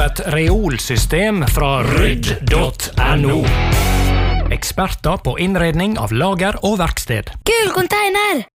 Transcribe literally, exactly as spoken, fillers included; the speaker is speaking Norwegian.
et reolsystem fra rydd punktum no. Eksperter på innredning av lager og verksted. Kul container!